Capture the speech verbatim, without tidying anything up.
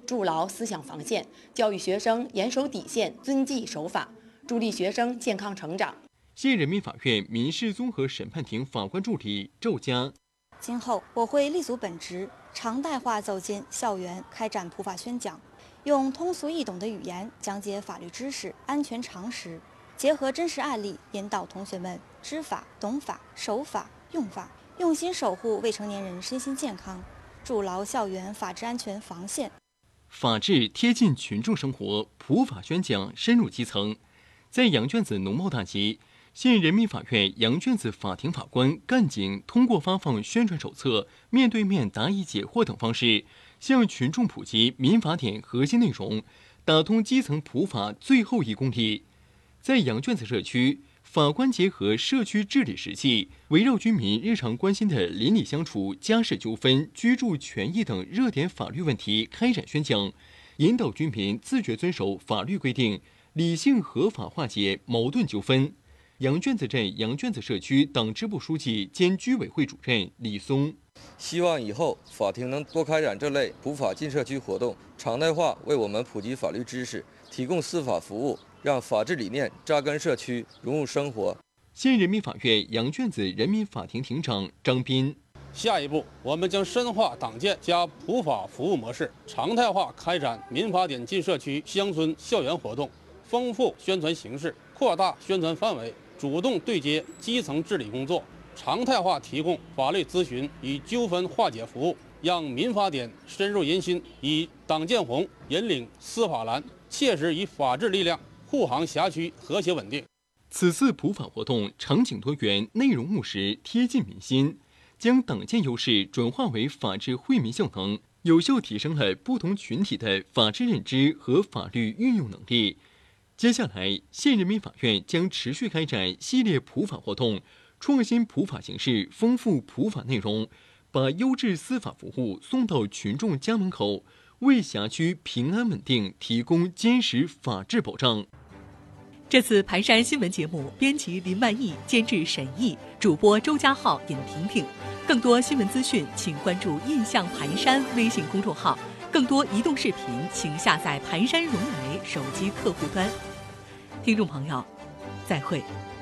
筑牢思想防线，教育学生严守底线、遵纪守法，助力学生健康成长。 县人民法院民事综合审判庭法官助理周佳。 今后我会立足本职，常态化走进校园，开展普法宣讲，用通俗易懂的语言讲解法律知识、安全常识，结合真实案例，引导同学们知法、懂法、守法、用法，用心守护未成年人身心健康，筑牢校园法治安全防线。 法治贴近群众生活，普法宣讲深入基层。在羊圈子农贸大集，县人民法院羊圈子法庭法官干警通过发放宣传手册、面对面答疑解惑等方式，向群众普及民法典核心内容，打通基层普法最后一公里。在羊圈子社区，法官结合社区治理实际，围绕居民日常关心的邻里相处、家事纠纷、居住权益等热点法律问题开展宣讲，引导居民自觉遵守法律规定，理性合法化解矛盾纠纷。羊圈子镇羊圈子社区党支部书记兼居委会主任李松， 希望以后法庭能多开展这类普法进社区活动，常态化为我们普及法律知识，提供司法服务，让法治理念扎根社区，融入生活。 县人民法院羊圈子人民法庭庭长张斌， 下一步，我们将深化党建加普法服务模式，常态化开展民法典进社区、乡村校园活动，丰富宣传形式，扩大宣传范围，主动对接基层治理工作，常态化提供法律咨询与纠纷化解服务，让民法典深入人心，以党建红引领司法蓝，切实以法治力量护航辖区和谐稳定。 此次普法活动场景多元，内容务实，贴近民心，将党建优势转化为法治惠民效能，有效提升了不同群体的法治认知和法律运用能力。接下来，县人民法院将持续开展系列普法活动，创新普法形式，丰富普法内容，把优质司法服务送到群众家门口，为辖区平安稳定提供坚实法治保障。 这次盘山新闻节目，编辑林万亿，监制沈毅，主播周家浩、尹婷婷。更多新闻资讯，请关注“印象盘山”微信公众号。更多移动视频，请下载盘山融媒手机客户端。听众朋友，再会。